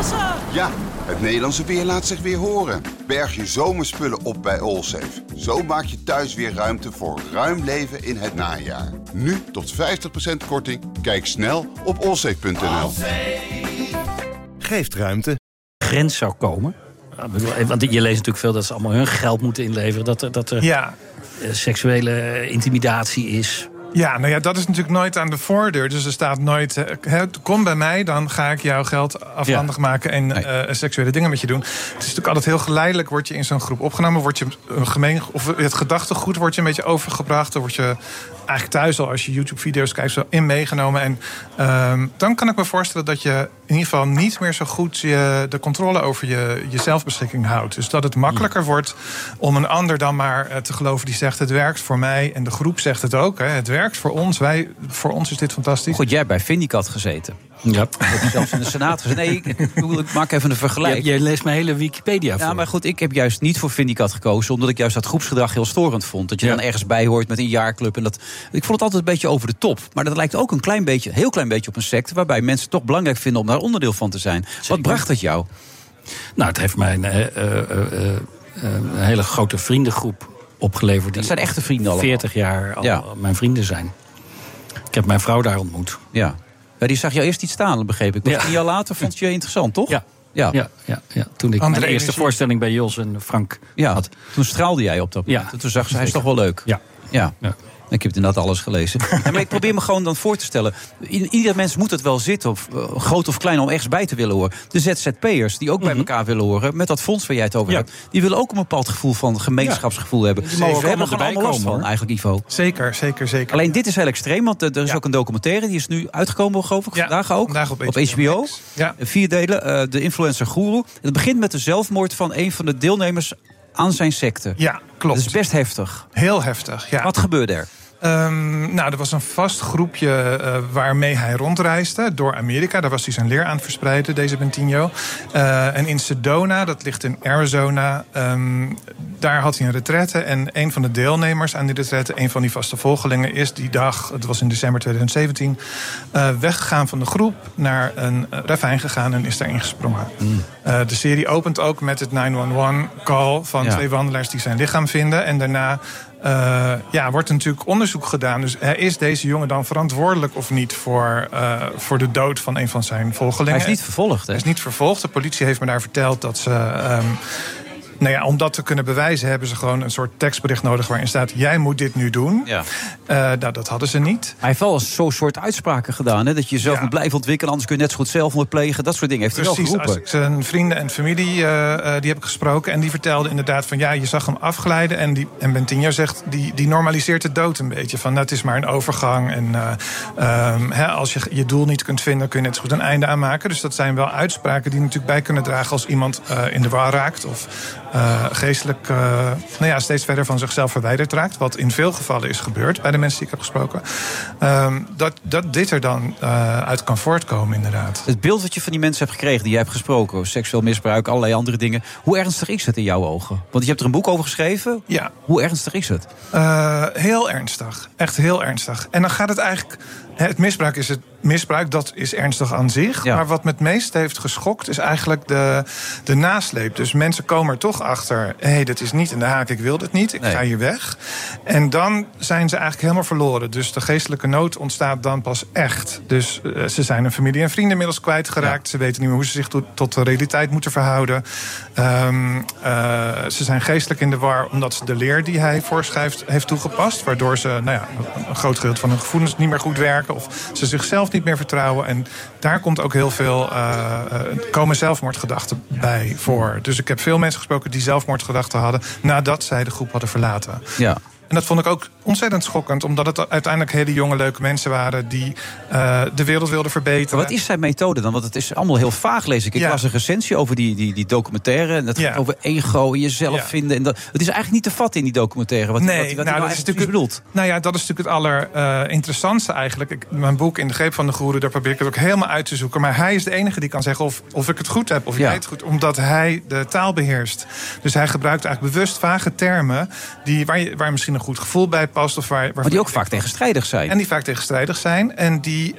Ja, het Nederlandse weer laat zich weer horen. Berg je zomerspullen op bij Allsafe. Zo maak je thuis weer ruimte voor ruim leven in het najaar. Nu tot 50% korting. Kijk snel op allsafe.nl. Geeft ruimte. Grens zou komen. Want je leest natuurlijk veel dat ze allemaal hun geld moeten inleveren. Dat er seksuele intimidatie is. Ja, nou ja, dat is natuurlijk nooit aan de voordeur. Dus er staat nooit, kom bij mij, dan ga ik jouw geld afhandig maken en seksuele dingen met je doen. Het is natuurlijk altijd heel geleidelijk, word je in zo'n groep opgenomen, word je of het gedachtegoed wordt je een beetje overgebracht, dan word je eigenlijk thuis al, als je YouTube-video's kijkt, zo in meegenomen. En dan kan ik me voorstellen dat je in ieder geval niet meer zo goed de controle over je zelfbeschikking houdt. Dus dat het makkelijker wordt om een ander dan maar te geloven die zegt het werkt voor mij. En de groep zegt het ook. Hè, het werkt voor ons. Voor ons is dit fantastisch. Goed, jij hebt bij Vindicat gezeten. Ja. Ik heb zelfs in de Senaat gezeten. Nee, ik maak even een vergelijk. Jij leest mijn hele Wikipedia voor. Ja, maar goed, ik heb juist niet voor Vindicat gekozen, omdat ik juist dat groepsgedrag heel storend vond. Dat je dan ergens bij hoort met een jaarclub. En ik vond het altijd een beetje over de top. Maar dat lijkt ook een heel klein beetje op een secte, waarbij mensen het toch belangrijk vinden om daar onderdeel van te zijn. Zeker. Wat bracht het jou? Nou, het heeft mij een hele grote vriendengroep opgeleverd. Dat zijn echte vrienden allemaal. 40 jaar al mijn vrienden zijn. Ik heb mijn vrouw daar ontmoet. Ja. Ja, die zag jou eerst iets staan, begreep ik. Maar 1 jaar later vond je interessant, toch? Ja. Toen ik mijn eerste voorstelling bij Jos en Frank had. Toen straalde jij op dat moment. Ja. Toen zag ze, hij is toch wel leuk. Ja. Ik heb inderdaad alles gelezen. Maar ik probeer me gewoon dan voor te stellen. Ieder mens moet het wel zitten, of groot of klein, om ergens bij te willen horen. De ZZP'ers die ook bij elkaar willen horen, met dat fonds waar jij het over hebt, die willen ook een bepaald gevoel van gemeenschapsgevoel hebben. We hebben er allemaal last van, eigenlijk, Ivo. Zeker. Alleen dit is heel extreem, want er is ook een documentaire, die is nu uitgekomen, geloof ik, vandaag ook. Vandaag op HBO. Ja. 4 delen, de influencer Guru. Het begint met de zelfmoord van een van de deelnemers aan zijn secte. Ja, klopt. Dat is best heftig. Heel heftig, ja. Wat gebeurde er? Er was een vast groepje waarmee hij rondreisde door Amerika. Daar was hij zijn leer aan het verspreiden, deze Bentinho. En in Sedona, dat ligt in Arizona, daar had hij een retraite. En een van de deelnemers aan die retraite, een van die vaste volgelingen, is die dag, het was in december 2017, weggegaan van de groep, naar een ravijn gegaan en is daarin gesprongen. De serie opent ook met het 911-call van 2 wandelaars die zijn lichaam vinden. En daarna wordt natuurlijk onderzoek gedaan. Dus is deze jongen dan verantwoordelijk of niet voor de dood van een van zijn volgelingen? Hij is niet vervolgd, hè? Hij is niet vervolgd. De politie heeft me daar verteld dat ze om dat te kunnen bewijzen hebben ze gewoon een soort tekstbericht nodig waarin staat: jij moet dit nu doen. Ja. Dat hadden ze niet. Hij heeft wel zo'n soort uitspraken gedaan, hè? Dat je jezelf moet blijven ontwikkelen, anders kun je net zo goed zelfmoord plegen. Dat soort dingen heeft hij wel geroepen. Precies, zijn vrienden en familie die heb ik gesproken en die vertelden inderdaad van je zag hem afglijden en Bentinho zegt, die normaliseert de dood een beetje. Van het is maar een overgang en als je je doel niet kunt vinden, kun je net zo goed een einde aanmaken. Dus dat zijn wel uitspraken die natuurlijk bij kunnen dragen als iemand in de war raakt of geestelijk steeds verder van zichzelf verwijderd raakt. Wat in veel gevallen is gebeurd bij de mensen die ik heb gesproken. Dat dit er dan uit kan voortkomen, inderdaad. Het beeld wat je van die mensen hebt gekregen, die jij hebt gesproken, seksueel misbruik, allerlei andere dingen. Hoe ernstig is het in jouw ogen? Want je hebt er een boek over geschreven. Ja. Hoe ernstig is het? Heel ernstig. Echt heel ernstig. En dan gaat het eigenlijk... Het misbruik is het misbruik, dat is ernstig aan zich. Ja. Maar wat me het meest heeft geschokt is eigenlijk de nasleep. Dus mensen komen er toch achter, dat is niet in de haak, ik wil dit niet, ik ga hier weg. En dan zijn ze eigenlijk helemaal verloren. Dus de geestelijke nood ontstaat dan pas echt. Dus ze zijn hun familie en vrienden inmiddels kwijtgeraakt. Ja. Ze weten niet meer hoe ze zich tot de realiteit moeten verhouden. Ze zijn geestelijk in de war omdat ze de leer die hij voorschrijft heeft toegepast. Waardoor ze een groot gedeelte van hun gevoelens niet meer goed werken. Of ze zichzelf niet meer vertrouwen. En daar komt ook heel veel komen zelfmoordgedachten bij voor. Dus ik heb veel mensen gesproken die zelfmoordgedachten hadden nadat zij de groep hadden verlaten. Ja. En dat vond ik ook ontzettend schokkend, omdat het uiteindelijk hele jonge, leuke mensen waren die de wereld wilden verbeteren. Maar wat is zijn methode dan? Want het is allemaal heel vaag, lees ik. Ik las een recensie over die documentaire. En dat gaat over ego en jezelf vinden. En het is eigenlijk niet te vatten in die documentaire. Wat hij nou eigenlijk bedoelt. Nou ja, dat is natuurlijk het allerinteressantste eigenlijk. Mijn boek In de Greep van de Goeroe, daar probeer ik het ook helemaal uit te zoeken. Maar hij is de enige die kan zeggen of ik het goed heb, of jij het goed, omdat hij de taal beheerst. Dus hij gebruikt eigenlijk bewust vage termen waar misschien een goed gevoel bij past. Maar die ook vaak tegenstrijdig zijn. En die vaak tegenstrijdig zijn. En die